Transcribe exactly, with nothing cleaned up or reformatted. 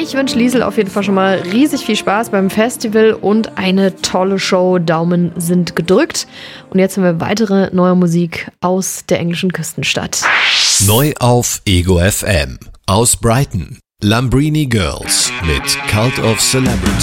Ich wünsche Liesel auf jeden Fall schon mal riesig viel Spaß beim Festival und eine tolle Show. Daumen sind gedrückt. Und jetzt haben wir weitere neue Musik aus der englischen Küstenstadt. Neu auf Ego F M. Aus Brighton. Lambrini Girls mit Cult of Celebrity.